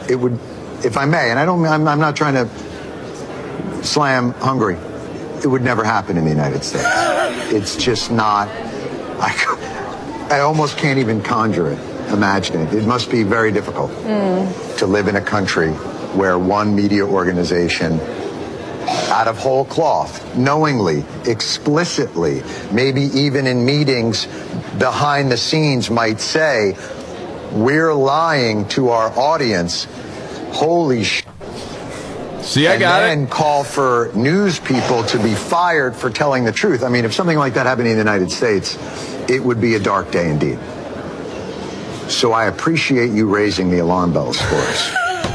it would, if I may, and I'm not trying to slam Hungary, it would never happen in the United States. It's just not, I almost can't even conjure it, imagine it. It must be very difficult to live in a country where one media organization, out of whole cloth, knowingly, explicitly, maybe even in meetings behind the scenes might say, we're lying to our audience. Holy sh**. See, I got it. And then call for news people to be fired for telling the truth. I mean, if something like that happened in the United States, it would be a dark day indeed. So I appreciate you raising the alarm bells for us.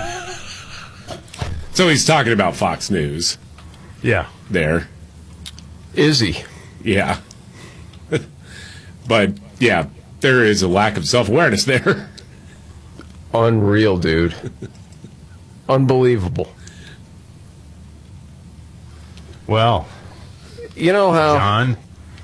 So he's talking about Fox News. Yeah. There. Is he? Yeah. But, yeah, there is a lack of self-awareness there. Unreal, dude. Unbelievable. Well, you know how, John,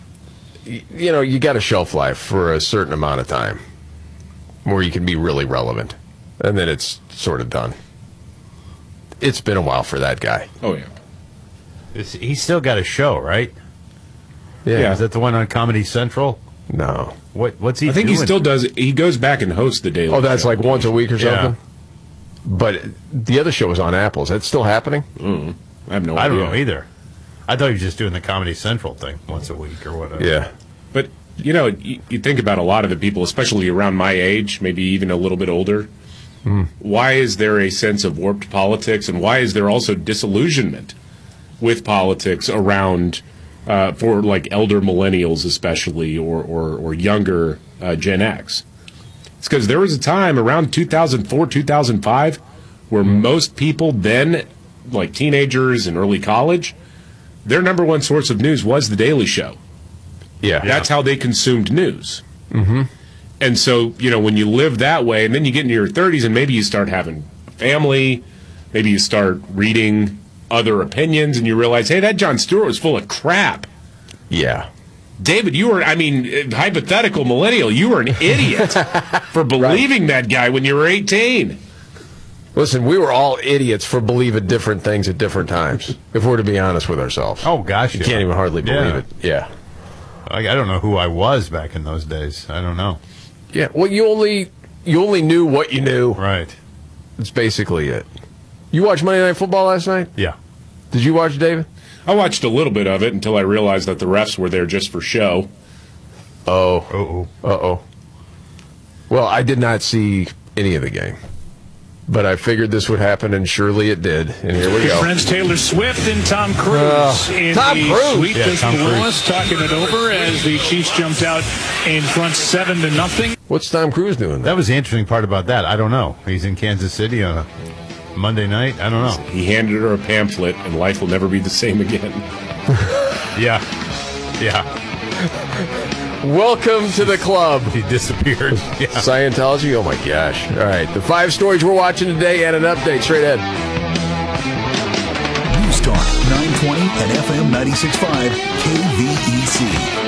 you know, you got a shelf life for a certain amount of time where you can be really relevant, and then it's sort of done. It's been a while for that guy. Oh, yeah. He's still got a show, right? Yeah. Is that the one on Comedy Central? No. What's he doing? I think he still does. He goes back and hosts the Daily Oh, that's Show. like once a week or something? Yeah. But the other show was on Apple. Is that still happening? I have no idea. I don't know either. I thought he was just doing the Comedy Central thing once a week or whatever. Yeah. But, you know, you think about a lot of the people, especially around my age, maybe even a little bit older. Why is there a sense of warped politics, and why is there also disillusionment with politics around, for like elder millennials especially, or younger Gen X? It's because there was a time around 2004, 2005, where most people then, like teenagers and early college, their number one source of news was The Daily Show. Yeah. That's how they consumed news. Mm-hmm. And so, you know, when you live that way, and then you get into your 30s, and maybe you start having a family, maybe you start reading other opinions, and you realize, hey, that Jon Stewart was full of crap. Yeah. David, you were, I mean, hypothetical millennial, you were an idiot for believing that guy when you were 18. Listen, we were all idiots for believing different things at different times, if we're to be honest with ourselves. Oh, gosh. You can't even hardly believe it. Yeah. I don't know who I was back in those days. I don't know. Yeah. Well, you only knew what you knew. Right. That's basically it. You watched Monday Night Football last night? Yeah. Did you watch, David? I watched a little bit of it until I realized that the refs were there just for show. Oh. Uh-oh. Well, I did not see any of the game. But I figured this would happen, and surely it did. And here we go. Friends Taylor Swift and Tom Cruise in Tom the Cruise. Sweet Yeah, Tom Business Cruise. Willis talking it over as the Chiefs jumped out in front 7-0. What's Tom Cruise doing? That was the interesting part about that. I don't know. He's in Kansas City on a Monday night. I don't know. He handed her a pamphlet, and life will never be the same again. Yeah. Welcome to the club. He disappeared. Yeah. Scientology? Oh, my gosh. All right. The 5 stories we're watching today and an update straight ahead. News Talk 920 and FM 96.5 KVEC.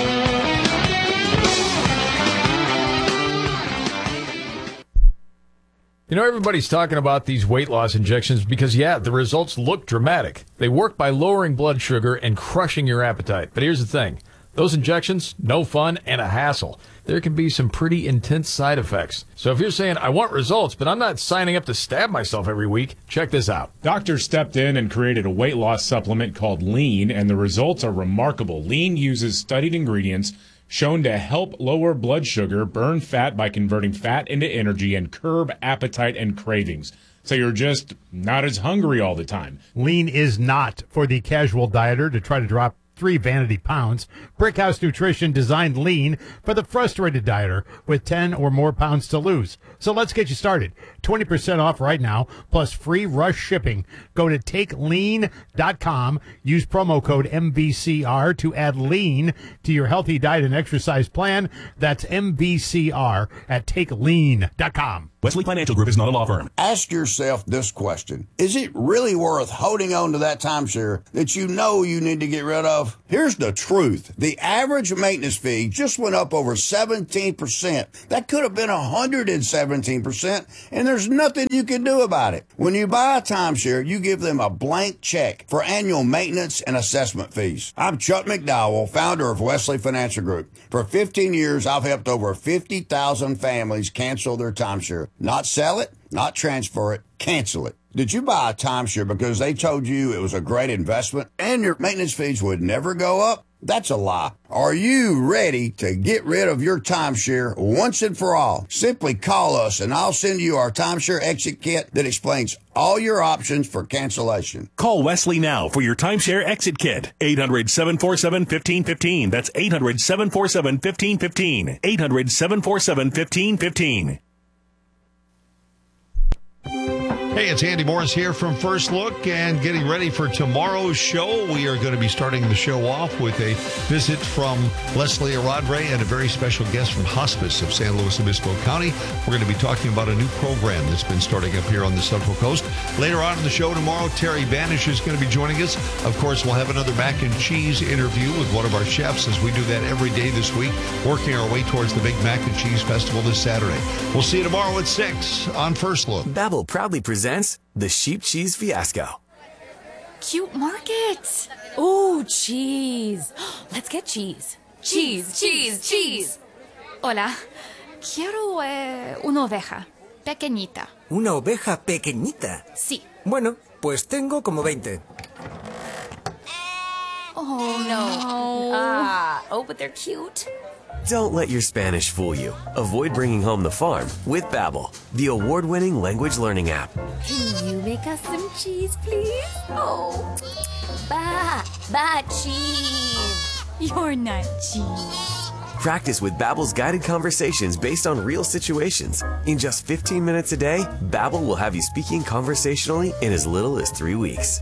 You know, everybody's talking about these weight loss injections because, yeah, the results look dramatic. They work by lowering blood sugar and crushing your appetite. But here's the thing. Those injections, no fun and a hassle. There can be some pretty intense side effects. So if you're saying, I want results, but I'm not signing up to stab myself every week, check this out. Doctors stepped in and created a weight loss supplement called Lean, and the results are remarkable. Lean uses studied ingredients shown to help lower blood sugar, burn fat by converting fat into energy, and curb appetite and cravings. So you're just not as hungry all the time. Lean is not for the casual dieter to try to drop 3 vanity pounds. Brickhouse Nutrition designed Lean for the frustrated dieter with 10 or more pounds to lose. So let's get you started. 20% off right now, plus free rush shipping. Go to takelean.com. Use promo code MVCR to add Lean to your healthy diet and exercise plan. That's MVCR at takelean.com. Wesley Financial Group is not a law firm. Ask yourself this question. Is it really worth holding on to that timeshare that you know you need to get rid of? Here's the truth. The average maintenance fee just went up over 17%. That could have been 117%, and there's nothing you can do about it. When you buy a timeshare, you give them a blank check for annual maintenance and assessment fees. I'm Chuck McDowell, founder of Wesley Financial Group. For 15 years, I've helped over 50,000 families cancel their timeshare. Not sell it, not transfer it, cancel it. Did you buy a timeshare because they told you it was a great investment and your maintenance fees would never go up? That's a lie. Are you ready to get rid of your timeshare once and for all? Simply call us and I'll send you our timeshare exit kit that explains all your options for cancellation. Call Wesley now for your timeshare exit kit. 800-747-1515. That's 800-747-1515. 800-747-1515. Hey, it's Andy Morris here from First Look and getting ready for tomorrow's show. We are going to be starting the show off with a visit from Leslie Aradre and a very special guest from Hospice of San Luis Obispo County. We're going to be talking about a new program that's been starting up here on the Central Coast. Later on in the show tomorrow, Terry Banish is going to be joining us. Of course, we'll have another mac and cheese interview with one of our chefs as we do that every day this week, working our way towards the big Mac and Cheese Festival this Saturday. We'll see you tomorrow at 6 on First Look. Babbel proudly presents the Sheep Cheese Fiasco. Cute markets. Ooh, cheese. Let's get cheese. Cheese, cheese, cheese. Hola. Quiero una oveja. Pequeñita. ¿Una oveja pequeñita? Sí. Bueno, pues tengo como 20. Oh, no. But they're cute. Don't let your Spanish fool you. Avoid bringing home the farm with Babbel, the award-winning language learning app. Can you make us some cheese, please? Oh, cheese. You're not cheese. Practice with Babbel's guided conversations based on real situations. In just 15 minutes a day, Babbel will have you speaking conversationally in as little as 3 weeks.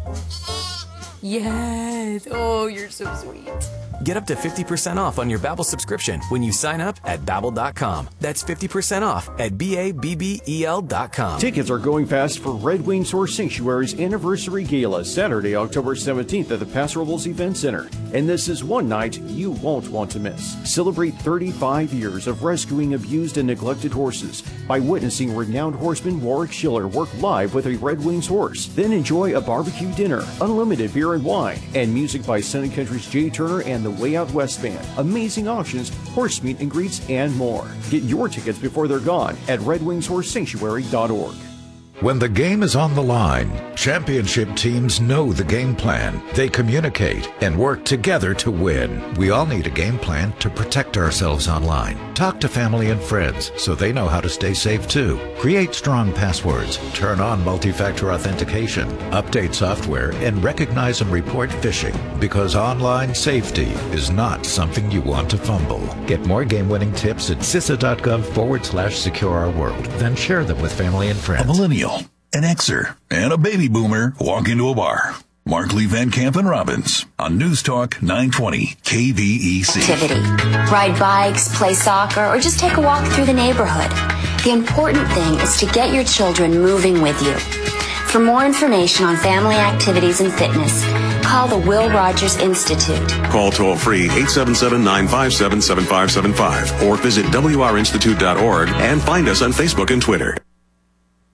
Yes. Oh, you're so sweet. Get up to 50% off on your Babbel subscription when you sign up at Babbel.com. That's 50% off at Babbel.com. Tickets are going fast for Red Wings Horse Sanctuary's Anniversary Gala, Saturday, October 17th at the Paso Robles Event Center. And this is one night you won't want to miss. Celebrate 35 years of rescuing abused and neglected horses by witnessing renowned horseman Warwick Schiller work live with a Red Wings horse. Then enjoy a barbecue dinner, unlimited beer and wine, and music by Sun Country's Jay Turner and the Way Out West Band, amazing auctions, horse meet and greets, and more. Get your tickets before they're gone at redwingshorsesanctuary.org. When the game is on the line, championship teams know the game plan. They communicate and work together to win. We all need a game plan to protect ourselves online. Talk to family and friends so they know how to stay safe too. Create strong passwords, turn on multi-factor authentication, update software, and recognize and report phishing, because online safety is not something you want to fumble. Get more game-winning tips at CISA.gov/secure-our-world. Then share them with family and friends. A millennial, an Xer, and a baby boomer walk into a bar. Markley, Van Camp, and Robbins on News Talk 920 KVEC. Activity. Ride bikes, play soccer, or just take a walk through the neighborhood. The important thing is to get your children moving with you. For more information on family activities and fitness, call the Will Rogers Institute. Call toll-free 877-957-7575 or visit WRInstitute.org and find us on Facebook and Twitter.